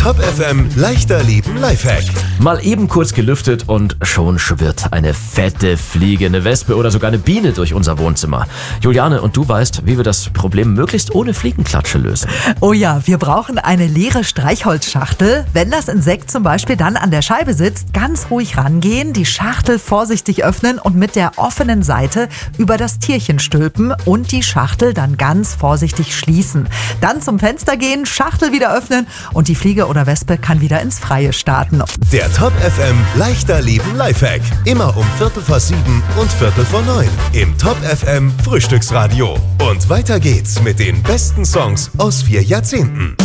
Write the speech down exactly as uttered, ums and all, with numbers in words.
Top F M leichter Leben Lifehack. Mal eben kurz gelüftet und schon schwirrt eine fette Fliege, eine Wespe oder sogar eine Biene durch unser Wohnzimmer. Juliane, und du weißt, wie wir das Problem möglichst ohne Fliegenklatsche lösen. Oh ja, wir brauchen eine leere Streichholzschachtel. Wenn das Insekt zum Beispiel dann an der Scheibe sitzt, ganz ruhig rangehen, die Schachtel vorsichtig öffnen und mit der offenen Seite über das Tierchen stülpen und die Schachtel dann ganz vorsichtig schließen. Dann zum Fenster gehen, Schachtel wieder öffnen und die Fliege oder Wespe kann wieder ins Freie starten. Der Top F M leichter Leben Lifehack. Immer um Viertel vor sieben und Viertel vor neun im Top F M Frühstücksradio. Und weiter geht's mit den besten Songs aus vier Jahrzehnten.